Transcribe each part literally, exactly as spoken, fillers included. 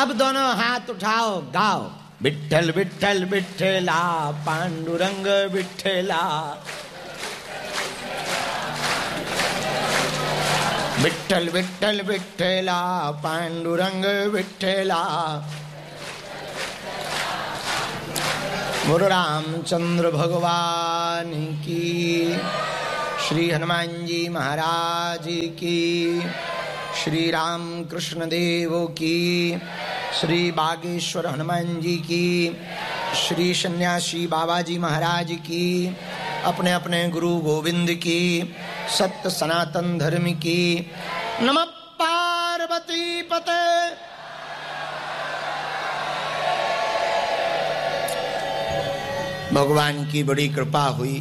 अब दोनों हाथ उठाओ, गाओ। विठ्ठल विठ्ठल विठ्ठला पांडुरंग विठ्ठला, विठ्ठल विठ्ठल विठ्ठला पांडुरंग विठ्ठला। बोलो रामचंद्र भगवान की, श्री हनुमान जी महाराज की, श्री राम कृष्ण देव की, श्री बागेश्वर हनुमान जी की, श्री सन्यासी बाबा जी महाराज की, अपने अपने गुरु गोविंद की, सत्य सनातन धर्म की। नमः पार्वती पते। भगवान की बड़ी कृपा हुई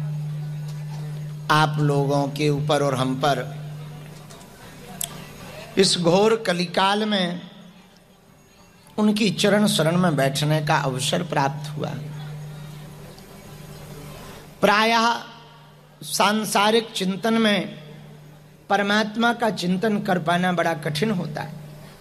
आप लोगों के ऊपर और हम पर। इस घोर कलिकाल में उनकी चरण शरण में बैठने का अवसर प्राप्त हुआ। प्रायः सांसारिक चिंतन में परमात्मा का चिंतन कर पाना बड़ा कठिन होता है।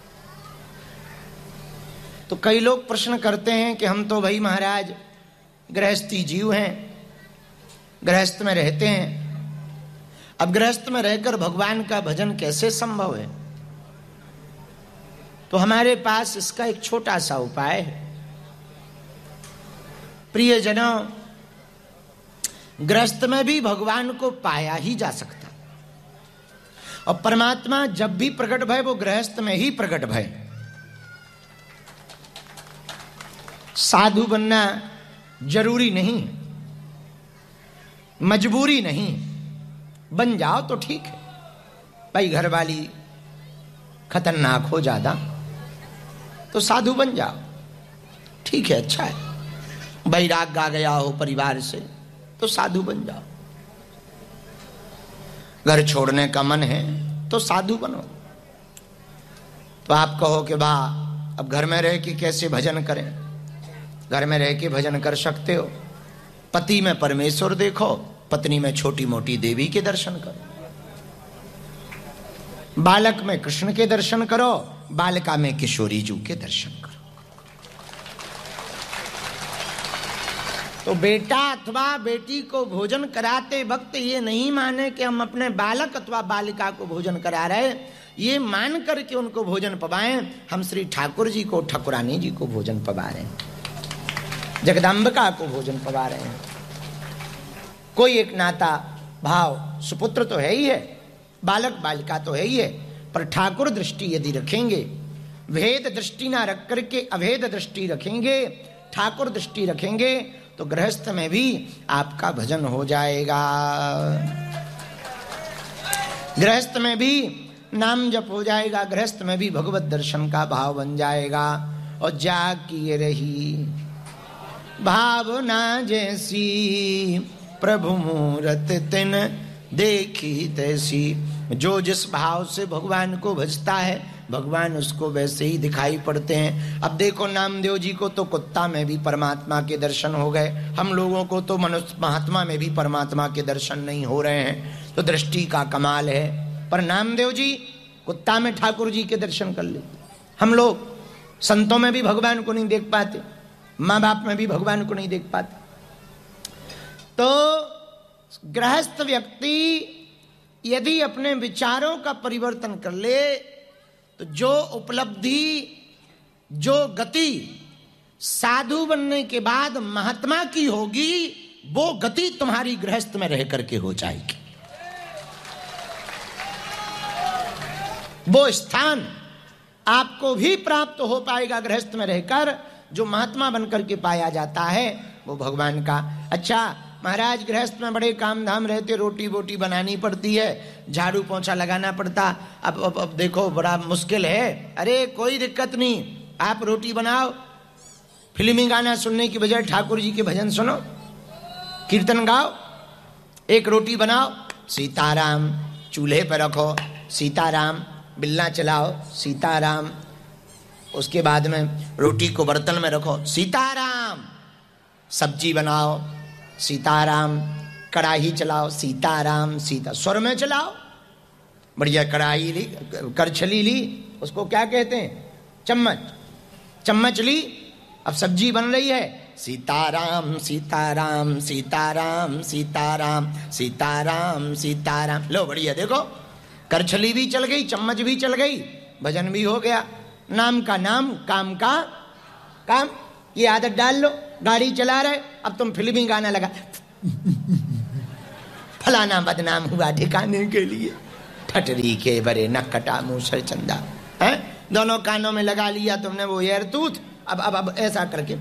तो कई लोग प्रश्न करते हैं कि हम तो भाई महाराज गृहस्थी जीव हैं, गृहस्थ में रहते हैं, अब गृहस्थ में रहकर भगवान का भजन कैसे संभव है? तो हमारे पास इसका एक छोटा सा उपाय है। प्रियजनों, गृहस्थ में भी भगवान को पाया ही जा सकता, और परमात्मा जब भी प्रकट भय वो गृहस्थ में ही प्रकट भय। साधु बनना जरूरी नहीं, मजबूरी नहीं, बन जाओ तो ठीक है। भाई घर वाली खतरनाक हो ज्यादा तो साधु बन जाओ, ठीक है, अच्छा है। बैराग आ गया हो परिवार से तो साधु बन जाओ। घर छोड़ने का मन है तो साधु बनो। तो आप कहो कि वाह, अब घर में रह के कैसे भजन करें? घर में रह के भजन कर सकते हो। पति में परमेश्वर देखो, पत्नी में छोटी मोटी देवी के दर्शन करो, बालक में कृष्ण के दर्शन करो, बालिका में किशोरी जू के दर्शन करो। तो बेटा अथवा बेटी को भोजन कराते वक्त ये नहीं माने कि हम अपने बालक अथवा बालिका को भोजन करा रहे, ये मान करके उनको भोजन पवाएं। हम श्री ठाकुर जी को, ठाकुरानी जी को भोजन पवा रहे हैं, जगदम्बिका को भोजन पवा रहे हैं। कोई एक नाता भाव, सुपुत्र तो है ही है, बालक बालिका तो है ही है, पर ठाकुर दृष्टि यदि रखेंगे, भेद दृष्टि ना रख करके अभेद दृष्टि रखेंगे, ठाकुर दृष्टि रखेंगे, तो गृहस्थ में भी आपका भजन हो जाएगा। गृहस्थ में भी नाम जप हो जाएगा, गृहस्थ में भी भगवत दर्शन का भाव बन जाएगा। और जाकी रही भावना जैसी, प्रभु मूरत तिन देखी तैसी। जो जिस भाव से भगवान को भजता है, भगवान उसको वैसे ही दिखाई पड़ते हैं। अब देखो, नामदेव जी को तो कुत्ता में भी परमात्मा के दर्शन हो गए, हम लोगों को तो मनुष्य महात्मा में भी परमात्मा के दर्शन नहीं हो रहे हैं। तो दृष्टि का कमाल है। पर नामदेव जी कुत्ता में ठाकुर जी के दर्शन कर लेते। हम लोग संतों में भी भगवान को नहीं देख पाते, माँ बाप में भी भगवान को नहीं देख पाते। तो गृहस्थ व्यक्ति यदि अपने विचारों का परिवर्तन कर ले, तो जो उपलब्धि, जो गति साधु बनने के बाद महात्मा की होगी, वो गति तुम्हारी गृहस्थ में रह करके हो जाएगी। वो स्थान आपको भी प्राप्त हो पाएगा गृहस्थ में रहकर, जो महात्मा बनकर के पाया जाता है वो भगवान का। अच्छा महाराज, गृहस्थ में बड़े काम धाम रहते, रोटी बोटी बनानी पड़ती है, झाड़ू पोंछा लगाना पड़ता। अब अब अब देखो बड़ा मुश्किल है। अरे कोई दिक्कत नहीं, आप रोटी बनाओ, फिल्मी गाना सुनने की बजाय ठाकुर जी के भजन सुनो, कीर्तन गाओ, एक रोटी बनाओ, सीताराम, चूल्हे पर रखो सीताराम, बिल्ला चलाओ सीताराम, उसके बाद में रोटी को बर्तन में रखो सीताराम, सब्जी बनाओ सीताराम, कढ़ाई चलाओ सीताराम, सीता स्वर में चलाओ, बढ़िया कढ़ाई ली, करछली ली, उसको क्या कहते हैं, चम्मच, चम्मच ली, अब सब्जी बन रही है, सीताराम सीताराम सीताराम सीताराम सीताराम सीताराम। लो बढ़िया, देखो करछली भी चल गई, चम्मच भी चल गई, भजन भी हो गया। नाम का नाम, काम का काम। ये आदत डाल लो, गाड़ी चला रहे, अब तुम फिल्मी गाना लगा, फलाना बदनाम हुआ ठिकाने के लिए, ठटरी के बरे नक कटा मूसर चंदा है, दोनों कानों में लगा लिया तुमने वो एयर टूथ। अब अब अब ऐसा करके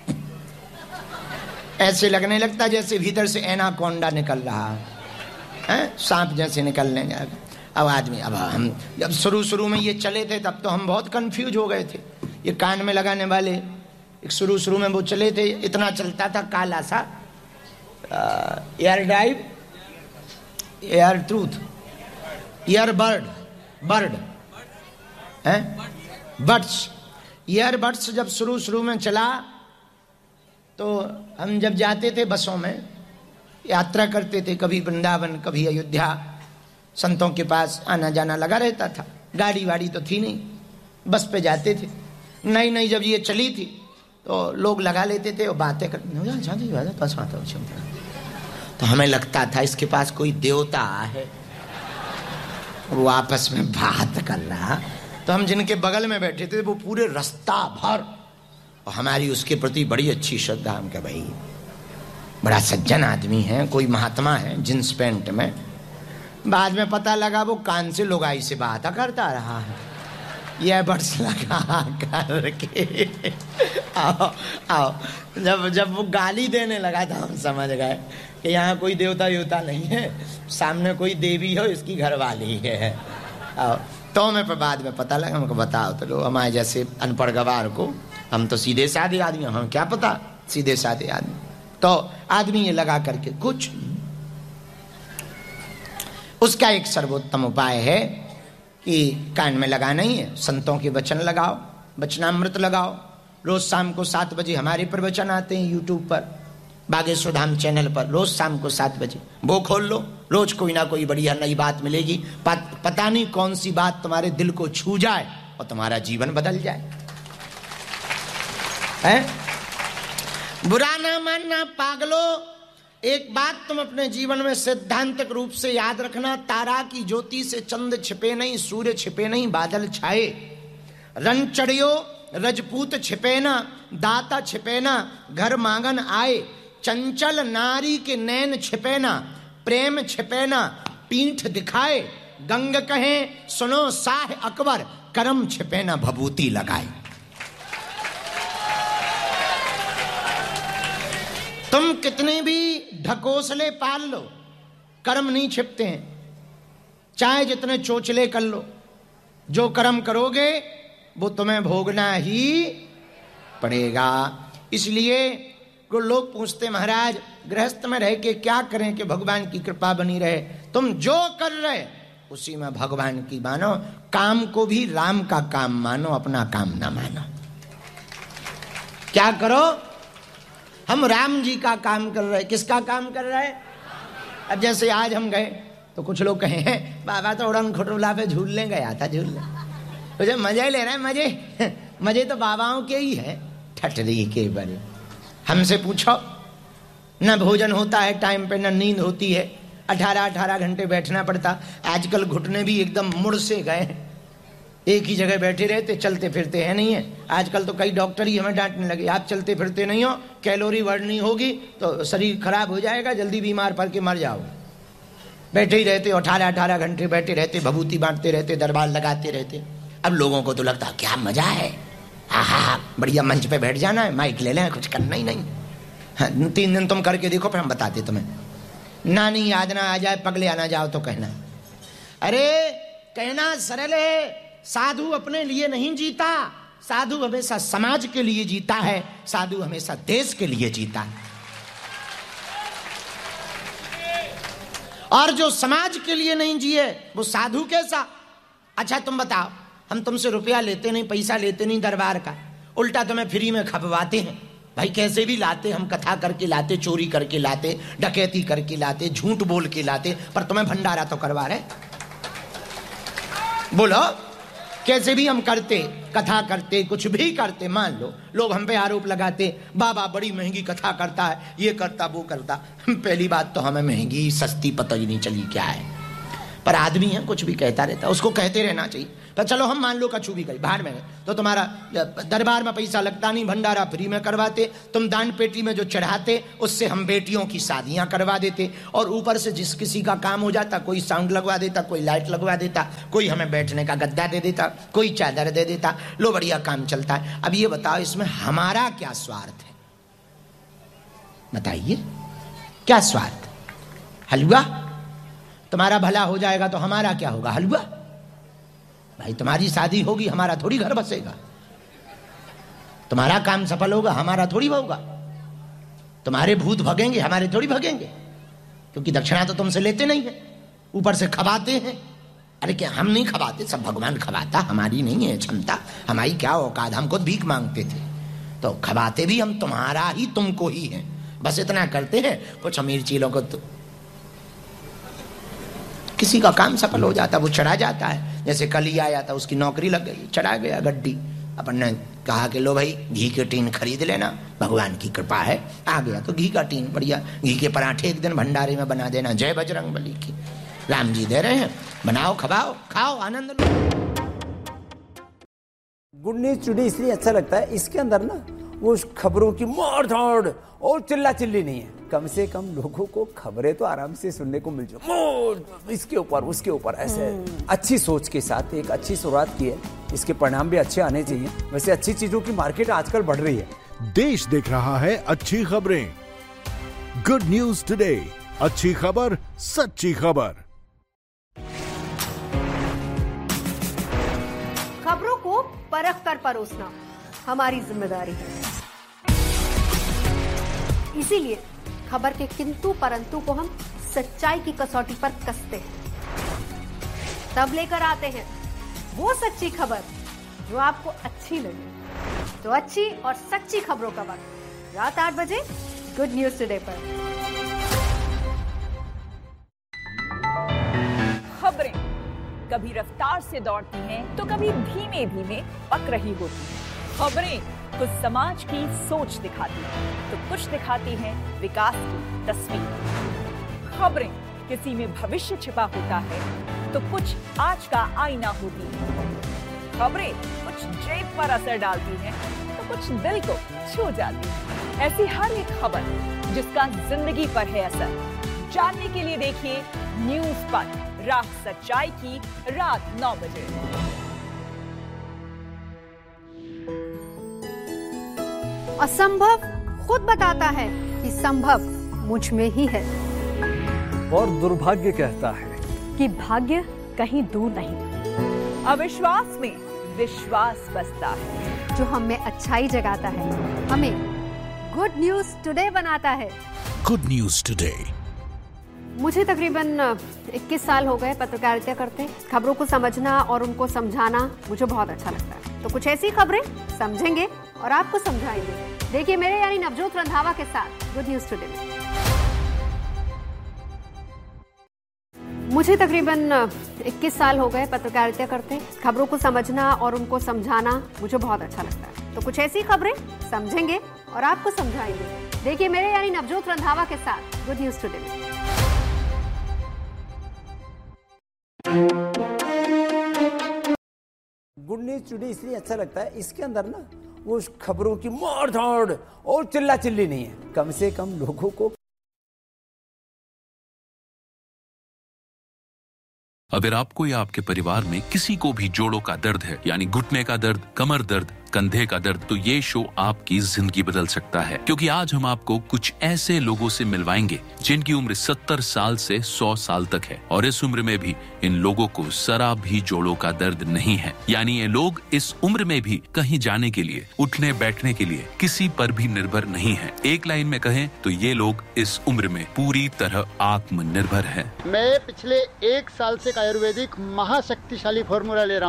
ऐसे लगने लगता जैसे भीतर से एनाकोंडा निकल रहा है, सांप जैसे निकलने जाएगा। अब आदमी, अब हम जब शुरू शुरू में ये चले थे तब तो हम बहुत कंफ्यूज हो गए थे। ये कान में लगाने वाले एक शुरू शुरू में वो चले थे, इतना चलता था काला सा air drive, air truth, year bird, bird है, बड्स, ईयर बड्स जब शुरू शुरू में चला तो हम जब जाते थे बसों में, यात्रा करते थे, कभी वृंदावन कभी अयोध्या, संतों के पास आना जाना लगा रहता था, गाड़ी वाड़ी तो थी नहीं, बस पे जाते थे। नई नई जब ये चली थी तो लोग लगा लेते थे और बातें करते, तो हमें लगता था इसके पास कोई देवता है, वो आपस में बात कर रहा। तो हम जिनके बगल में बैठे थे वो पूरे रास्ता भर, और हमारी उसके प्रति बड़ी अच्छी श्रद्धा, हम कह भाई बड़ा सज्जन आदमी है, कोई महात्मा है, जींस पैंट में। बाद में पता लगा वो कान से लुगाई से बात करता रहा है, ये बड्स लगा करके। आओ आओ, जब जब वो गाली देने लगा था हम समझ गए कि यहाँ कोई देवता देवता नहीं है, सामने कोई देवी हो, इसकी घरवाली है। आओ, तो हमें पर बाद में पता लगा, हमको बताओ तो लो, हमारे जैसे अनपढ़ गवार को, हम तो सीधे साधे आदमी, हम क्या पता सीधे साधे आदमी। तो आदमी ये लगा करके कुछ, उसका एक सर्वोत्तम उपाय है कि कान में लगाना ही है, संतों के वचन लगाओ, वचनामृत लगाओ। रोज शाम को सात बजे हमारे प्रवचन आते हैं यूट्यूब पर, बागेश्वर धाम चैनल पर, रोज शाम को सात बजे वो खोल लो, रोज कोई ना कोई बढ़िया नई बात मिलेगी। पत, पता नहीं कौन सी बात तुम्हारे दिल को छू जाए और तुम्हारा जीवन बदल जाए। है? बुरा ना मानना पागलो, एक बात तुम अपने जीवन में सिद्धांतिक रूप से याद रखना, तारा की ज्योति से चंद छिपे नहीं, सूर्य छिपे नहीं, बादल छाए, रन चढ़ियो रजपूत छिपे ना, दाता छिपे ना, घर मांगन आए, चंचल नारी के नैन छिपे ना, प्रेम छिपे ना, पीठ दिखाए, गंग कहे सुनो साह अकबर, करम छिपे ना, भभूति लगाए। तुम कितने भी ढकोसले पाल लो, कर्म नहीं छिपते हैं, चाहे जितने चोचले कर लो, जो कर्म करोगे वो तुम्हें भोगना ही पड़ेगा। इसलिए को लोग पूछते महाराज गृहस्थ में रह के क्या करें कि भगवान की कृपा बनी रहे। तुम जो कर रहे उसी में भगवान की मानो, काम को भी राम का काम मानो, अपना काम ना मानो। क्या करो? हम राम जी का काम कर रहे। किसका काम कर रहे? अब जैसे आज हम गए तो कुछ लोग कहे हैं बाबा तो उड़न खटोला पे झूलने गया था, झूलने तो जब मजे ले रहे हैं, मजे मजे तो बाबाओं के ही है, ठटरी के बड़े। हमसे पूछो, न भोजन होता है टाइम पे, न नींद होती है, अठारह अठारह घंटे बैठना पड़ता। आजकल घुटने भी एकदम मुड़ से गए, एक ही जगह बैठे रहते, चलते फिरते हैं नहीं है। आजकल तो कई डॉक्टर ही हमें डांटने लगे, आप चलते फिरते नहीं हो, कैलोरी बढ़नी होगी तो शरीर खराब हो जाएगा, जल्दी बीमार पड़ के मर जाओ। बैठे ही रहते, अठारह अठारह घंटे बैठे रहते, भभूति बांटते रहते, दरबार लगाते रहते। अब लोगों को तो लगता क्या मजा है, हा हा हा बढ़िया मंच पे बैठ जाना है, माइक ले लें, कुछ करना ही नहीं। हाँ, तीन दिन तुम करके देखो फिर हम बताते तुम्हें। नानी याद ना आ जाए, पगले आना जाओ तो कहना। अरे कहना सरल है, साधु अपने लिए नहीं जीता, साधु हमेशा समाज के लिए जीता है, साधु हमेशा देश के लिए जीता है। और जो समाज के लिए नहीं जिए वो साधु कैसा? अच्छा तुम बताओ, हम तुमसे रुपया लेते नहीं, पैसा लेते नहीं दरबार का, उल्टा तुम्हें फ्री में खपवाते हैं। भाई कैसे भी लाते, हम कथा करके लाते, चोरी करके लाते, डकैती करके लाते, झूठ बोल के लाते, पर तुम्हें भंडारा तो करवा रहे। बोलो कैसे भी हम करते, कथा करते, कुछ भी करते, मान लो लोग हम पे आरोप लगाते, बाबा बड़ी महंगी कथा करता है, ये करता वो करता। पहली बात तो हमें महंगी सस्ती पता ही नहीं चली क्या है, पर आदमी है कुछ भी कहता रहता, उसको कहते रहना चाहिए। तो चलो हम मान लो कछु भी गई बाहर में गए, तो तुम्हारा दरबार में पैसा लगता नहीं, भंडारा फ्री में करवाते, तुम दान पेटी में जो चढ़ाते उससे हम बेटियों की शादियां करवा देते, और ऊपर से जिस किसी का काम हो जाता कोई साउंड लगवा देता, कोई लाइट लगवा देता, कोई हमें बैठने का गद्दा दे देता, कोई चादर दे देता, लो बढ़िया काम चलता है। अब ये बताओ इसमें हमारा क्या स्वार्थ है, बताइए क्या स्वार्थ? हलवा, तुम्हारा भला हो जाएगा तो हमारा क्या होगा? हलवा। भाई तुम्हारी शादी होगी, हमारा थोड़ी घर बसेगा, तुम्हारा काम सफल होगा, हमारा थोड़ी होगा, तुम्हारे भूत भगेंगे, हमारे थोड़ी भगेंगे, क्योंकि दक्षिणा तो तुमसे लेते नहीं है, ऊपर से खवाते हैं। अरे क्या हम नहीं खवाते? सब भगवान खवाता, हमारी नहीं है क्षमता, हमारी क्या औकात, हम खुद भीख मांगते थे, तो खवाते भी हम तुम्हारा ही तुमको ही है, बस इतना करते हैं कुछ अमीर चीलों को। तो किसी का काम सफल हो जाता, वो चढ़ा जाता है, जैसे कल ही आया था, उसकी नौकरी लग गई, चढ़ा गया गड्डी, अपन ने कहा कि लो भाई घी के टीन खरीद लेना, भगवान की कृपा है, आ गया तो घी का टीन, बढ़िया घी के पराठे एक दिन भंडारे में बना देना, जय बजरंग बली की, राम जी दे रहे हैं, बनाओ खवाओ खाओ आनंद लो। गुड न्यूज टुडे इसलिए अच्छा लगता है, इसके अंदर ना वो खबरों की मार धाड़ और चिल्ला चिल्ली नहीं है, कम से कम लोगों को खबरें तो आराम से सुनने को मिल जाए, इसके ऊपर उसके ऊपर ऐसे अच्छी सोच के साथ एक अच्छी शुरुआत की है, इसके परिणाम भी अच्छे आने चाहिए। वैसे अच्छी चीजों की मार्केट आजकल बढ़ रही है, देश देख रहा है अच्छी खबरें। गुड न्यूज टुडे, अच्छी खबर सच्ची खबर। खबरों को परख कर परोसना हमारी जिम्मेदारी है, इसीलिए खबर के किंतु परंतु को हम सच्चाई की कसौटी पर कसते हैं, तब लेकर आते हैं वो सच्ची खबर जो आपको अच्छी लगे। तो अच्छी और सच्ची खबरों का वक्त रात आठ बजे गुड न्यूज टुडे पर। खबरें कभी रफ्तार से दौड़ती हैं तो कभी धीमे धीमे पक रही होती हैं। खबरें कुछ समाज की सोच दिखाती हैं तो कुछ दिखाती हैं विकास की तस्वीर। खबरें किसी में भविष्य छिपा होता है तो कुछ आज का आईना होती है। खबरें कुछ जेब पर असर डालती हैं तो कुछ दिल को छू जाती है। ऐसी हर एक खबर जिसका जिंदगी पर है असर, जानने के लिए देखिए न्यूज पर राह सच्चाई की रात नौ बजे। असंभव खुद बताता है कि संभव मुझ में ही है, और दुर्भाग्य कहता है कि भाग्य कहीं दूर नहीं। अविश्वास में विश्वास बसता है, जो हमें अच्छाई जगाता है, हमें गुड न्यूज टुडे बनाता है। Good news today. मुझे तकरीबन इक्कीस साल हो गए पत्रकारिता करते। खबरों को समझना और उनको समझाना मुझे बहुत अच्छा लगता है। तो कुछ ऐसी खबरें समझेंगे और आपको समझाएंगे। देखिए मेरे यानी नवजोत रंधावा के साथ गुड न्यूज टुडे में। मुझे तकरीबन इक्कीस साल हो गए पत्रकारिता करते। खबरों को समझना और उनको समझाना मुझे बहुत अच्छा लगता है। तो कुछ ऐसी खबरें समझेंगे और आपको समझाएंगे। देखिए मेरे यानी नवजोत रंधावा के साथ गुड न्यूज टुडे में। गुड न्यूज टुडे इसलिए अच्छा लगता है, इसके अंदर ना वो खबरों की मार धाड़ और चिल्ला चिल्ली नहीं है, कम से कम लोगों को। अगर आपको या आपके परिवार में किसी को भी जोड़ों का दर्द है, यानी घुटने का दर्द, कमर दर्द, कंधे का दर्द, तो ये शो आपकी जिंदगी बदल सकता है, क्योंकि आज हम आपको कुछ ऐसे लोगों से मिलवाएंगे जिनकी उम्र सत्तर साल से सौ साल तक है, और इस उम्र में भी इन लोगों को जरा भी जोड़ों का दर्द नहीं है। यानी ये लोग इस उम्र में भी कहीं जाने के लिए, उठने बैठने के लिए किसी पर भी निर्भर नहीं है। एक लाइन में कहें तो ये लोग इस उम्र में पूरी तरह आत्मनिर्भर है। मैं पिछले एक साल से आयुर्वेदिक महाशक्तिशाली फॉर्मूला ले रहा हूँ।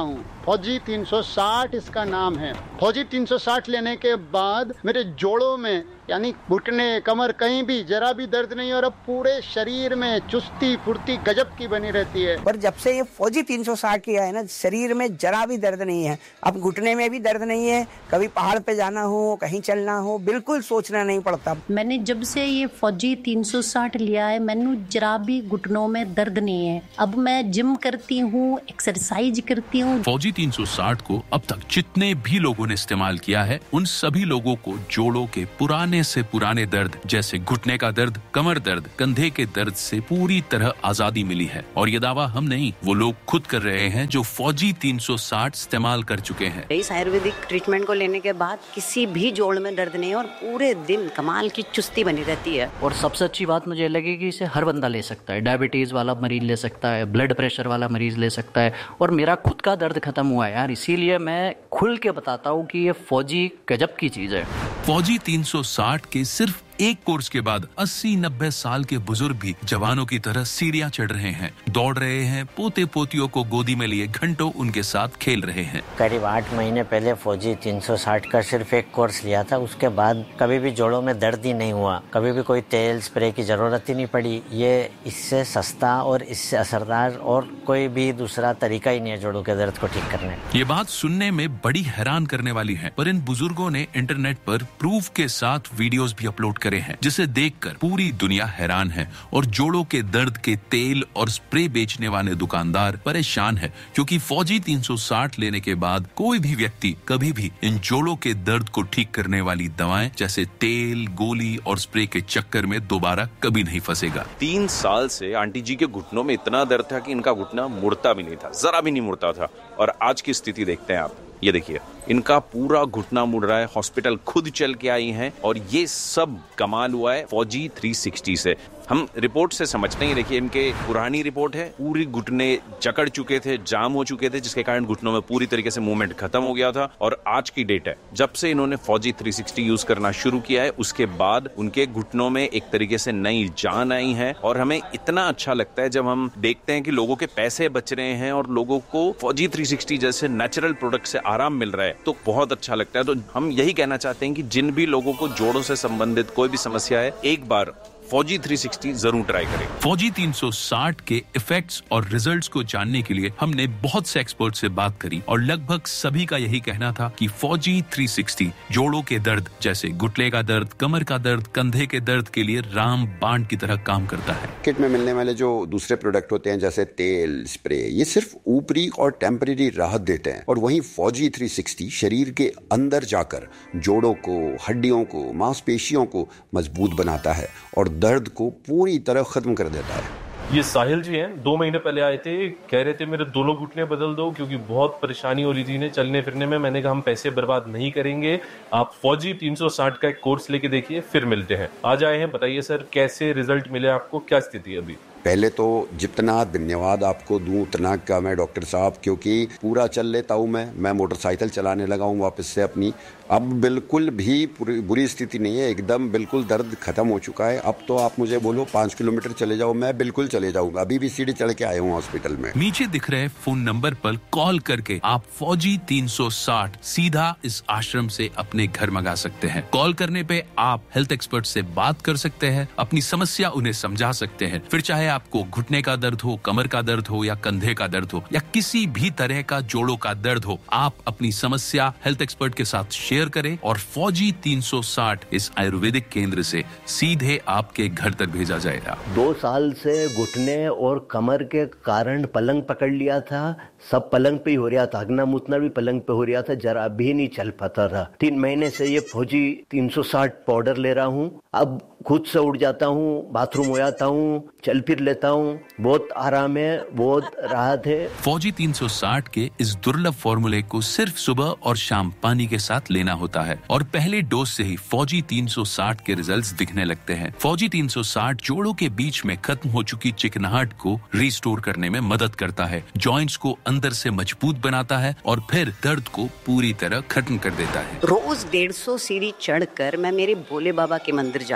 फौजी तीन सौ साठ इसका नाम है। फौजी तीन सौ साठ लेने के बाद मेरे जोड़ों में यानी घुटने कमर कहीं भी जरा भी दर्द नहीं और अब पूरे शरीर में चुस्ती फुर्ती गजब की बनी रहती है। पर जब से ये फौजी तीन सौ साठ किया है ना, शरीर में जरा भी दर्द नहीं है। अब घुटने में भी दर्द नहीं है, कभी पहाड़ पे जाना हो, कहीं चलना हो, बिल्कुल सोचना नहीं पड़ता। मैंने जब से ये फौजी तीन सौ साठ लिया है, मैंने जरा भी घुटनों में दर्द नहीं है। अब मैं जिम करती हूँ, एक्सरसाइज करती हूँ। फौजी तीन सौ साठ को अब तक जितने भी लोगों ने इस्तेमाल किया है, उन सभी लोगों को जोड़ों के पुराने से पुराने दर्द जैसे घुटने का दर्द, कमर दर्द, कंधे के दर्द से पूरी तरह आजादी मिली है। और ये दावा हम नहीं, वो लोग खुद कर रहे हैं जो फौजी तीन सौ साठ इस्तेमाल कर चुके हैं। इस आयुर्वेदिक ट्रीटमेंट को लेने के बाद किसी भी जोड़ में दर्द नहीं और पूरे दिन कमाल की चुस्ती बनी रहती है। और सबसे अच्छी बात मुझे लगी कि इसे हर बंदा ले सकता है। डायबिटीज वाला मरीज ले सकता है, ब्लड प्रेशर वाला मरीज ले सकता है। और मेरा खुद का दर्द खत्म हुआ है यार, इसीलिए मैं खुल के बताता हूँ कि ये फौजी गजब की चीज है। फौजी तीन सौ साठ के सिर्फ एक कोर्स के बाद अस्सी नब्बे साल के बुजुर्ग भी जवानों की तरह सीढ़ियां चढ़ रहे हैं, दौड़ रहे हैं, पोते पोतियों को गोदी में लिए घंटों उनके साथ खेल रहे हैं। करीब आठ महीने पहले फौजी तीन सौ साठ का सिर्फ एक कोर्स लिया था। उसके बाद कभी भी जोड़ों में दर्द ही नहीं हुआ, कभी भी कोई तेल स्प्रे की जरूरत ही नहीं पड़ी। ये इससे सस्ता और इससे असरदार और कोई भी दूसरा तरीका ही नहीं है जोड़ों के दर्द को ठीक करने। ये बात सुनने में बड़ी हैरान करने वाली है, पर इन बुजुर्गों ने इंटरनेट पर प्रूफ के साथ वीडियोस भी अपलोड करे हैं, जिसे देखकर पूरी दुनिया हैरान है। और जोड़ों के दर्द के तेल और स्प्रे बेचने वाले दुकानदार परेशान है, क्योंकि फौजी तीन सौ साठ लेने के बाद कोई भी व्यक्ति कभी भी इन जोड़ों के दर्द को ठीक करने वाली दवाएं जैसे तेल, गोली और स्प्रे के चक्कर में दोबारा कभी नहीं फंसेगा। तीन साल से आंटी जी के घुटनों में इतना दर्द था कि इनका घुटना मुड़ता भी नहीं था, जरा भी नहीं मुड़ता था। और आज की स्थिति देखते हैं आप, ये देखिए इनका पूरा घुटना मुड़ रहा है। हॉस्पिटल खुद चल के आई हैं और ये सब कमाल हुआ है फौजी तीन सौ साठ से। हम रिपोर्ट से समझते हैं, देखिए इनके पुरानी रिपोर्ट है, पूरी घुटने जकड़ चुके थे, जाम हो चुके थे, जिसके कारण घुटनों में पूरी तरीके से मूवमेंट खत्म हो गया था। और आज की डेट है जब से इन्होंने फौजी तीन सौ साठ यूज करना शुरू किया है, उसके बाद उनके घुटनों में एक तरीके से नई जान आई है। और हमें इतना अच्छा लगता है जब हम देखते हैं कि लोगों के पैसे बच रहे हैं और लोगों को फौजी तीन सौ साठ जैसे नेचुरल प्रोडक्ट से आराम मिल रहा है, तो बहुत अच्छा लगता है। तो हम यही कहना चाहते हैं कि जिन भी लोगों को जोड़ों से संबंधित कोई भी समस्या है, एक बार फौजी तीन सौ साठ जरूर ट्राई करें। फौजी तीन सौ साठ के इफेक्ट्स और रिजल्ट्स को जानने के लिए हमने बहुत से एक्सपर्ट से बात करी और लगभग सभी का यही कहना था कि फौजी तीन सौ साठ जोड़ों के दर्द जैसे घुटने का दर्द, कमर का दर्द, कंधे के दर्द के लिए राम बाण की तरह काम करता है। किट में मिलने वाले जो दूसरे प्रोडक्ट होते हैं जैसे तेल, स्प्रे, ये सिर्फ ऊपरी और टेम्परेरी राहत देते हैं, और वहीं फौजी तीन सौ साठ शरीर के अंदर जाकर जोड़ों को, हड्डियों को, मांसपेशियों को मजबूत बनाता है और दर्द को पूरी तरह खत्म कर देता है। ये साहिल जी हैं, दो महीने पहले आए थे, कह रहे थे मेरे दोनों घुटने बदल दो क्योंकि बहुत परेशानी हो रही थी इन्हें चलने फिरने में। मैंने कहा हम पैसे बर्बाद नहीं करेंगे, आप फौजी तीन सौ साठ का एक कोर्स लेके देखिए, फिर मिलते हैं। आज आए हैं, बताइए सर कैसे रिजल्ट मिले आपको, क्या स्थिति है अभी? पहले तो जितना धन्यवाद आपको दूं उतना का मैं डॉक्टर साहब, क्योंकि पूरा चल लेता हूं मैं मैं मोटरसाइकिल चलाने लगा हूं वापस से अपनी। अब बिल्कुल भी बुरी स्थिति नहीं है, एकदम बिल्कुल दर्द खत्म हो चुका है। अब तो आप मुझे बोलो पाँच किलोमीटर चले जाओ, मैं बिल्कुल चले जाऊंगा। अभी भी सीढ़ी चढ़ के आया हूँ हॉस्पिटल में। नीचे दिख रहे फोन नंबर पर कॉल करके आप फौजी तीन सौ साठ सीधा इस आश्रम से अपने घर मंगा सकते हैं। कॉल करने पे आप हेल्थ एक्सपर्ट से बात कर सकते हैं, अपनी समस्या उन्हें समझा सकते हैं। फिर चाहे आपको घुटने का दर्द हो, कमर का दर्द हो या कंधे का दर्द हो या किसी भी तरह का जोड़ों का दर्द हो, आप अपनी समस्या हेल्थ एक्सपर्ट के साथ शेयर करें और फौजी तीन सौ साठ इस आयुर्वेदिक केंद्र से सीधे आपके घर तक भेजा जाएगा। दो साल से घुटने और कमर के कारण पलंग पकड़ लिया था, सब पलंग पे ही हो रहा था, अगना मुतना भी पलंग पे हो रहा था, जरा भी नहीं चल पाता था। तीन महीने से ये फौजी तीन सौ साठ पाउडर ले रहा हूँ, अब खुद से उठ जाता हूँ, बाथरूम हो जाता हूँ, चल फिर लेता हूँ, बहुत आराम है, बहुत राहत है। फौजी तीन सौ साठ के इस दुर्लभ फॉर्मूले को सिर्फ सुबह और शाम पानी के साथ लेना होता है और पहले डोज से ही फौजी तीन सौ साठ के रिजल्ट्स दिखने लगते हैं। फौजी तीन सौ साठ जोड़ों के बीच में खत्म हो चुकी चिकनाहट को रिस्टोर करने में मदद करता है, जॉइंट्स को अंदर से मजबूत बनाता है और फिर दर्द को पूरी तरह खत्म कर देता है। रोज डेढ़ सौ सीढ़ी चढ़कर मैं मेरे भोले बाबा के मंदिर जाती हूँ,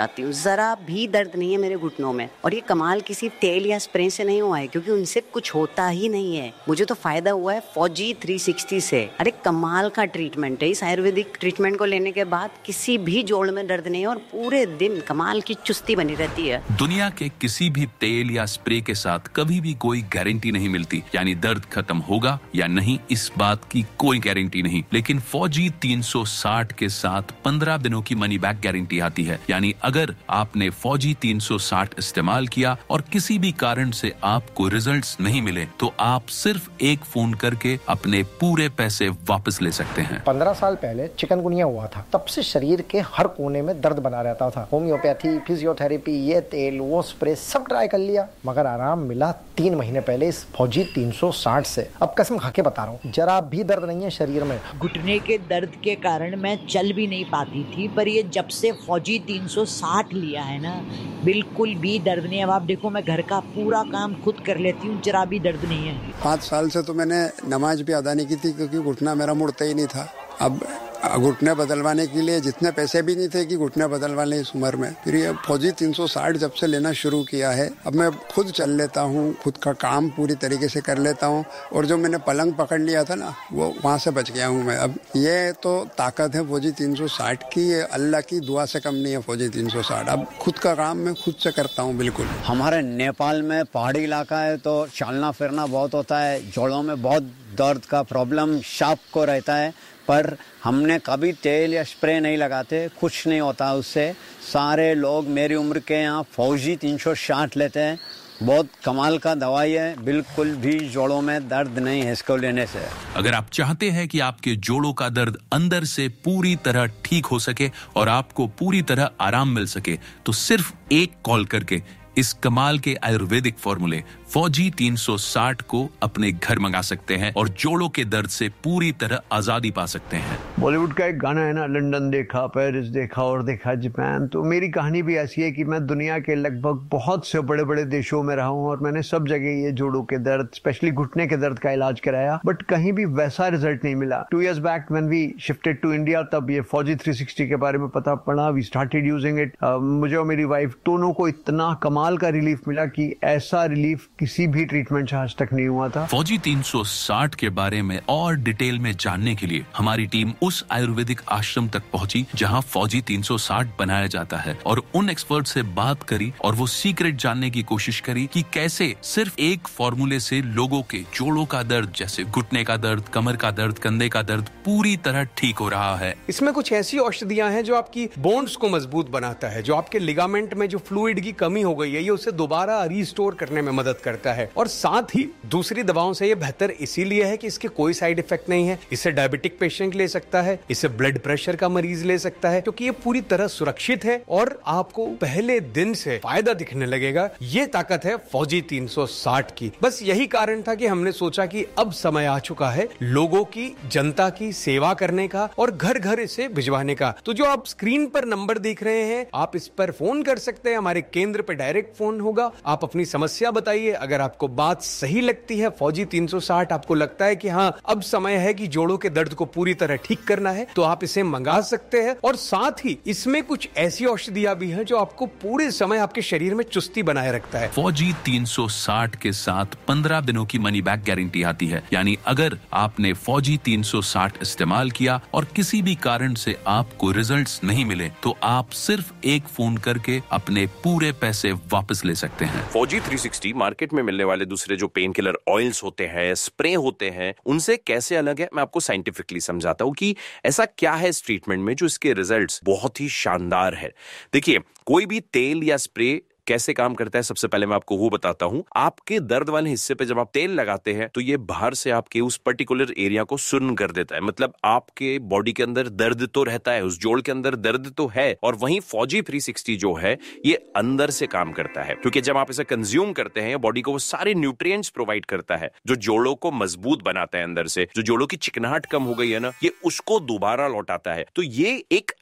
जरा भी दर्द नहीं है मेरे घुटनों में। और ये कमाल किसी तेल या स्प्रे से नहीं हुआ है, क्योंकि उनसे कुछ होता ही नहीं है। मुझे तो फायदा हुआ है फौजी थ्री सिक्सटी से। अरे कमाल का ट्रीटमेंट है। इस आयुर्वेदिक ट्रीटमेंट को लेने के बाद किसी भी जोड़ में दर्द नहीं है और पूरे दिन कमाल की चुस्ती बनी रहती है। दुनिया के किसी भी तेल या स्प्रे के साथ कभी भी कोई गारंटी नहीं मिलती, यानी दर्द खत्म होगा या नहीं इस बात की कोई गारंटी नहीं। लेकिन फौजी तीन सौ साठ के साथ पंद्रह दिनों की मनी बैक गारंटी आती है। यानी अगर आपने फौजी तीन सौ साठ इस्तेमाल किया और किसी भी कारण से आपको रिजल्ट्स नहीं मिले तो आप सिर्फ एक फोन करके अपने पूरे पैसे वापस ले सकते हैं। पंद्रह साल पहले चिकनगुनिया हुआ था, तब से शरीर के हर कोने में दर्द बना रहता था। होम्योपैथी, फिजियोथेरेपी, ये तेल वो स्प्रे सब ट्राई कर लिया, मगर आराम मिला तीन महीने पहले इस फौजी तीन सौ साठ से। अब कसम खा के बता रहा हूँ, जरा भी दर्द नहीं है शरीर में। घुटने के दर्द के कारण मैं चल भी नहीं पाती थी, पर ये जब से फौजी तीन सौ साठ लिया है ना, बिल्कुल भी दर्द नहीं है। अब आप देखो, मैं घर का पूरा काम खुद कर लेती हूँ, जरा भी दर्द नहीं है। पाँच साल से तो मैंने नमाज भी अदा नहीं की थी, क्योंकि घुटना मेरा मुड़ता ही नहीं था। अब घुटने बदलवाने के लिए जितने पैसे भी नहीं थे कि घुटने बदलवाने इस उम्र में, फिर ये फौजी तीन सौ साठ जब से लेना शुरू किया है, अब मैं खुद चल लेता हूँ, खुद का काम पूरी तरीके से कर लेता हूँ। और जो मैंने पलंग पकड़ लिया था ना, वो वहाँ से बच गया हूँ मैं। अब ये तो ताकत है फौजी तीन सौ साठ की, ये अल्लाह की दुआ से कम नहीं है फौजी तीन सौ साठ। अब खुद का काम मैं खुद से करता हूँ बिल्कुल। हमारे नेपाल में पहाड़ी इलाका है तो चलना फिरना बहुत होता है, जोड़ों में बहुत दर्द का प्रॉब्लम शाप को रहता है, पर हमने कभी तेल या स्प्रे नहीं लगाते, कुछ नहीं होता उससे। सारे लोग मेरी उम्र के यहाँ फौजी तीन सौ साठ लेते हैं, बहुत कमाल का दवाई है, बिल्कुल भी जोड़ों में दर्द नहीं है इसको लेने से। अगर आप चाहते हैं कि आपके जोड़ों का दर्द अंदर से पूरी तरह ठीक हो सके और आपको पूरी तरह आराम मिल सके, तो सिर्फ एक कॉल करके इस कमाल के आयुर्वेदिक फॉर्मूले फौजी तीन सौ साठ को अपने घर मंगा सकते हैं और जोड़ों के दर्द से पूरी तरह आजादी पा सकते हैं। बॉलीवुड का एक गाना है ना, लंदन देखा, पेरिस देखा और देखा जापान। तो मेरी कहानी भी ऐसी है कि मैं दुनिया के लगभग बहुत से बड़े बड़े देशों में रहा हूँ और मैंने सब जगह ये जोड़ों के दर्द, स्पेशली घुटने के दर्द का इलाज कराया, बट कहीं भी वैसा रिजल्ट नहीं मिला। Two years back when we shifted to India, तब ये फौजी थ्री सिक्सटी के बारे में पता पड़ा, वी स्टार्टेड यूजिंग इट। मुझे और मेरी वाइफ दोनों को इतना कमाल का रिलीफ मिला कि ऐसा रिलीफ किसी भी ट्रीटमेंट से आज तक नहीं हुआ था। फौजी तीन सौ साठ के बारे में और डिटेल में जानने के लिए हमारी टीम उस आयुर्वेदिक आश्रम तक पहुंची जहां फौजी तीन सौ साठ बनाया जाता है और उन एक्सपर्ट से बात करी और वो सीक्रेट जानने की कोशिश करी कि कैसे सिर्फ एक फॉर्मूले से लोगों के जोड़ों का दर्द, जैसे घुटने का दर्द, कमर का दर्द, कंधे का दर्द पूरी तरह ठीक हो रहा है। इसमें कुछ ऐसी औषधियां हैं जो आपकी बोन्स को मजबूत बनाता है, जो आपके लिगामेंट में जो फ्लूइड की कमी हो गई है, ये उसे दोबारा रिस्टोर करने में मदद करता है। और साथ ही दूसरी दवाओं से ये बेहतर इसीलिए है कि इसके कोई साइड इफेक्ट नहीं है। इसे डायबिटिक पेशेंट ले सकता है, इसे ब्लड प्रेशर का मरीज ले सकता है, क्योंकि ये पूरी तरह सुरक्षित है और आपको पहले दिन से फायदा दिखने लगेगा। ये ताकत है फौजी तीन सौ साठ की। बस यही कारण था कि हमने सोचा कि अब समय आ चुका है लोगों की, जनता की सेवा करने का और घर घर इसे भिजवाने का। तो जो आप स्क्रीन पर नंबर देख रहे हैं, आप इस पर फोन कर सकते हैं, हमारे केंद्र पे डायरेक्ट फोन होगा। आप अपनी समस्या बताइए, अगर आपको बात सही लगती है, फौजी तीन सौ साठ आपको लगता है कि हाँ अब समय है कि जोड़ों के दर्द को पूरी तरह ठीक करना है, तो आप इसे मंगा सकते हैं। और साथ ही इसमें कुछ ऐसी औषधियां भी हैं जो आपको पूरे समय आपके शरीर में चुस्ती बनाए रखता है। फौजी तीन सौ साठ के साथ पंद्रह दिनों की मनी बैक गारंटी आती है, यानी अगर आपने फौजी तीन सौ साठ इस्तेमाल किया और किसी भी कारण से आपको रिजल्ट्स नहीं मिले तो आप सिर्फ एक फोन करके अपने पूरे पैसे वापस ले सकते हैं। फौजी थ्री सिक्सटी मार्केट में मिलने वाले दूसरे जो पेन किलर ऑयल्स होते हैं, स्प्रे होते हैं, उनसे कैसे अलग है, मैं आपको साइंटिफिकली समझाता हूं कि ऐसा क्या है इस ट्रीटमेंट में जो इसके रिजल्ट्स बहुत ही शानदार है। देखिए, कोई भी तेल या स्प्रे कैसे काम करता है, सबसे पहले मैं आपको वो बताता हूं। आपके दर्द वाले हिस्से पे जब आप तेल लगाते हैं तो ये बाहर से आपके उस पर्टिकुलर एरिया को सुन्न कर देता है। मतलब आपके बॉडी के अंदर दर्द तो रहता है, उस जोड़ के अंदर दर्द तो है, और वहीं फौजी थ्री सिक्सटी जो है ये अंदर से काम करता है, क्योंकि जब आप इसे कंज्यूम करते हैं बॉडी को वो सारे न्यूट्रिएंट्स प्रोवाइड करता है जो जोड़ों को मजबूत बनाता है। अंदर से जो जोड़ों की चिकनाहट कम हो गई है ना, ये उसको दोबारा लौटाता है। तो ये एक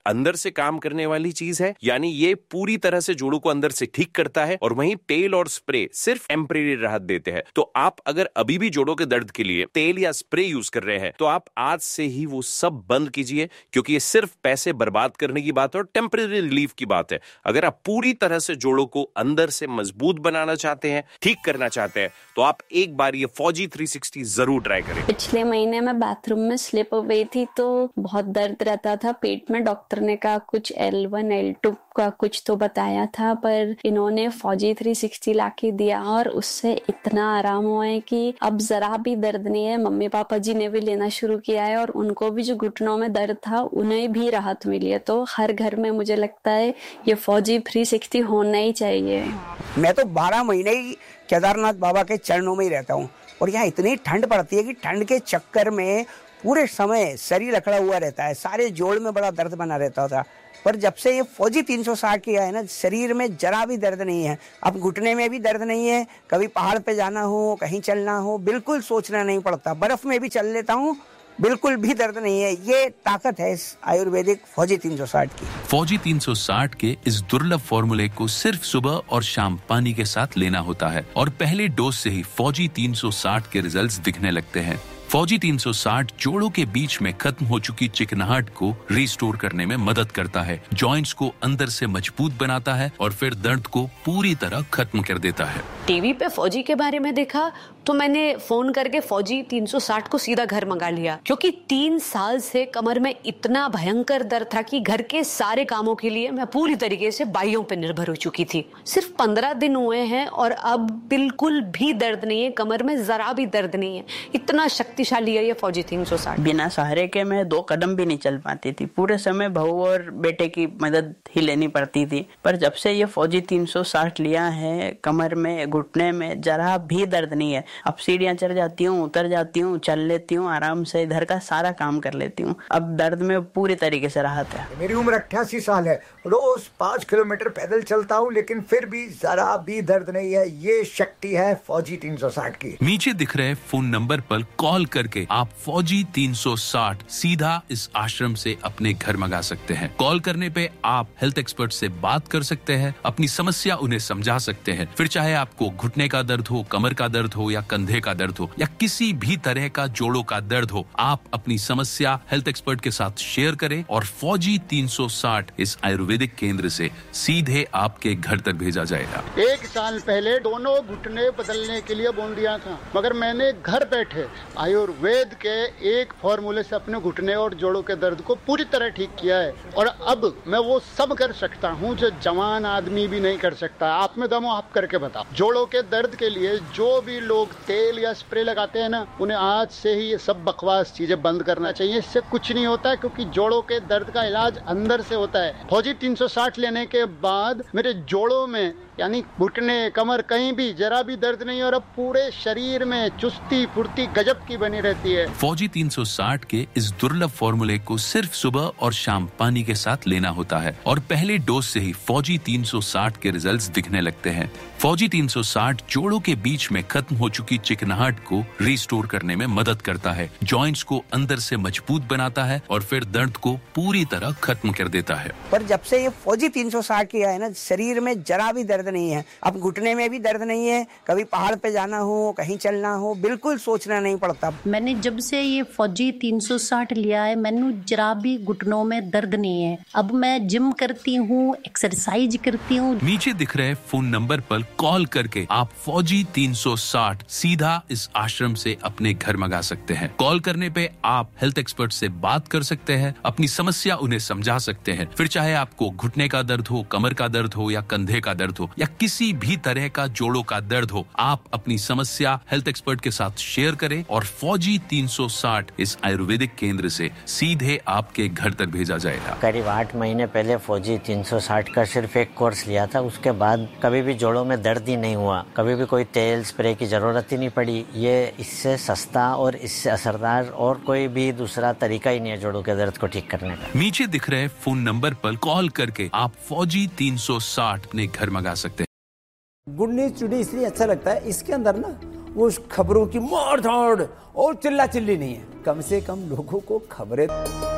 अंदर से काम करने वाली चीज है, यानी ये पूरी तरह से जोड़ों को अंदर से ठीक करता है, और वहीं तेल और स्प्रे सिर्फ टेम्परेरी राहत देते हैं। तो आप अगर अभी भी जोड़ों के दर्द के लिए तेल या स्प्रे यूज कर रहे हैं तो आप आज से ही वो सब बंद कीजिए, क्योंकि ये सिर्फ पैसे बर्बाद करने की बात है और टेम्परेरी रिलीफ की बात है। अगर आप पूरी तरह से जोड़ों को अंदर से मजबूत बनाना चाहते हैं, ठीक करना चाहते हैं, तो आप एक बार ये फौजी थ्री सिक्सटी जरूर ट्राई करें। पिछले महीने में बाथरूम में स्लिप हो गई थी तो बहुत दर्द रहता था पेट में। डॉक्टर ने कहा कुछ एल वन एल टू का कुछ तो बताया था, पर इन्होंने फौजी थ्री सिक्सटी लाके दिया और उससे इतना आराम हुआ है कि अब जरा भी दर्द नहीं है। मम्मी पापा जी ने भी लेना शुरू किया है और उनको भी जो घुटनों में दर्द था उन्हें भी राहत मिली है। तो हर घर में मुझे लगता है ये फौजी थ्री सिक्सटी होना ही चाहिए। मैं तो बारह महीने ही केदारनाथ बाबा के चरणों में ही रहता हूँ और यहाँ इतनी ठंड पड़ती है कि ठंड के चक्कर में पूरे समय शरीर अकड़ा हुआ रहता है, सारे जोड़ में बड़ा दर्द बना रहता था। पर जब से ये फौजी तीन सौ साठ किया है ना, शरीर में जरा भी दर्द नहीं है। अब घुटने में भी दर्द नहीं है, कभी पहाड़ पे जाना हो, कहीं चलना हो, बिल्कुल सोचना नहीं पड़ता। बर्फ में भी चल लेता हूँ, बिल्कुल भी दर्द नहीं है। ये ताकत है इस आयुर्वेदिक फौजी तीन सौ साठ की। फौजी तीन सौ साठ के इस दुर्लभ फॉर्मूले को सिर्फ सुबह और शाम पानी के साथ लेना होता है और पहले डोज से ही फौजी तीन सौ साठ के रिजल्ट्स दिखने लगते हैं। फौजी तीन सौ साठ जोड़ों के बीच में खत्म हो चुकी चिकनाहट को रिस्टोर करने में मदद करता है, जॉइंट्स को अंदर से मजबूत बनाता है और फिर दर्द को पूरी तरह खत्म कर देता है। टीवी पे फौजी के बारे में देखा तो मैंने फोन करके फौजी तीन सौ साठ को सीधा घर मंगा लिया, क्योंकि तीन साल से कमर में इतना भयंकर दर्द था कि घर के सारे कामों के लिए मैं पूरी तरीके से बाइयों पे निर्भर हो चुकी थी। सिर्फ पंद्रह दिन हुए हैं और अब बिल्कुल भी दर्द नहीं है, कमर में जरा भी दर्द नहीं है। इतना शक्तिशाली है ये फौजी तीन सौ साठ। बिना सहारे के मैं दो कदम भी नहीं चल पाती थी, पूरे समय बहू और बेटे की मदद ही लेनी पड़ती थी। पर जब से ये फौजी तीन सौ साठ लिया है, कमर में घुटने में जरा भी दर्द नहीं है। अब सीढ़ियां चढ़ जाती हूँ, उतर जाती हूँ, चल लेती हूँ, आराम से इधर का सारा काम कर लेती हूँ। अब दर्द में पूरी तरीके से राहत है। मेरी उम्र अट्ठासी साल है, रोज पाँच किलोमीटर पैदल चलता हूँ, लेकिन फिर भी जरा भी दर्द नहीं है। ये शक्ति है फौजी तीन सौ साठ की। नीचे दिख रहे फोन नंबर पर कॉल करके आप फौजी तीन सौ साठ सीधा इस आश्रम से अपने घर मंगा सकते हैं। कॉल करने पे आप हेल्थ एक्सपर्ट से बात कर सकते हैं, अपनी समस्या उन्हें समझा सकते हैं। फिर चाहे आपको घुटने का दर्द हो, कमर का दर्द हो या कंधे का दर्द हो या किसी भी तरह का जोड़ों का दर्द हो, आप अपनी समस्या हेल्थ एक्सपर्ट के साथ शेयर करें और फौजी तीन सौ साठ इस आयुर्वेदिक केंद्र से सीधे आपके घर तक भेजा जाएगा। एक साल पहले दोनों घुटने बदलने के लिए बोल दिया था, मगर मैंने घर बैठे आयुर्वेद के एक फॉर्मूले से अपने घुटने और जोड़ों के दर्द को पूरी तरह ठीक किया है। और अब मैं वो सब कर सकता हूँ जो जवान आदमी भी नहीं कर सकता। आप में दम हो, आप करके बताओ। जोड़ों के दर्द के लिए जो भी लोग तेल या स्प्रे लगाते हैं ना, उन्हें आज से ही ये सब बकवास चीजें बंद करना चाहिए। इससे कुछ नहीं होता है, क्योंकि जोड़ों के दर्द का इलाज अंदर से होता है। फौजी तीन सौ साठ लेने के बाद मेरे जोड़ों में यानी घुटने, कमर, कहीं भी जरा भी दर्द नहीं, और अब पूरे शरीर में चुस्ती फुर्ती गजब की बनी रहती है। फौजी तीन सौ साठ के इस दुर्लभ फॉर्मूले को सिर्फ सुबह और शाम पानी के साथ लेना होता है और पहले डोज से ही फौजी तीन सौ साठ के रिजल्ट्स दिखने लगते हैं। फौजी तीन सौ साठ जोड़ों के बीच में खत्म हो चुकी चिकनाहट को रिस्टोर करने में मदद करता है, जॉइंट्स को अंदर से मजबूत बनाता है और फिर दर्द को पूरी तरह खत्म कर देता है। पर जब से ये फौजी तीन सौ साठ किया है ना, शरीर में जरा भी दर्द नहीं है। अब घुटने में भी दर्द नहीं है, कभी पहाड़ पे जाना हो, कहीं चलना हो, बिल्कुल सोचना नहीं पड़ता। मैंने जब से ये फौजी तीन सौ साठ लिया है, मैंने जरा भी घुटनों में दर्द नहीं है। अब मैं जिम करती हूँ, एक्सरसाइज करती हूँ। नीचे दिख रहे फोन नंबर पर कॉल करके आप फौजी तीन सौ साठ सीधा इस आश्रम से अपने घर मंगा सकते हैं। कॉल करने पे आप हेल्थ एक्सपर्ट से बात कर सकते हैं, अपनी समस्या उन्हें समझा सकते हैं। फिर चाहे आपको घुटने का दर्द हो, कमर का दर्द हो या कंधे का दर्द हो या किसी भी तरह का जोड़ों का दर्द हो, आप अपनी समस्या हेल्थ एक्सपर्ट के साथ शेयर करें और फौजी तीन सौ साठ इस आयुर्वेदिक केंद्र से सीधे आपके घर तक भेजा जाएगा। करीब आठ महीने पहले फौजी तीन सौ साठ का सिर्फ एक कोर्स लिया था, उसके बाद कभी भी जोड़ों में दर्द ही नहीं हुआ, कभी भी कोई तेल स्प्रे की जरूरत ही नहीं पड़ी। ये इससे सस्ता और इससे असरदार और कोई भी दूसरा तरीका ही नहीं है जोड़ों के दर्द को ठीक करने का। नीचे दिख रहे फोन नंबर पर कॉल करके आप फौजी तीन सौ साठ अपने घर मंगा सकते हैं। गुड न्यूज टुडे इसलिए अच्छा लगता है, इसके अंदर ना वो खबरों की मार धाड़ और चिल्ला चिल्ली नहीं है। कम से कम लोगों को खबरें